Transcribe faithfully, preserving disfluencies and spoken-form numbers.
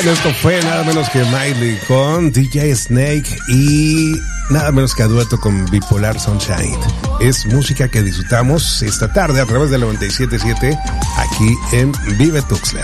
Bueno, esto fue nada menos que Miley con D J Snake y nada menos que a dueto con Bipolar Sunshine. Es música que disfrutamos esta tarde a través del noventa y siete punto siete aquí en Vive Tuxtla.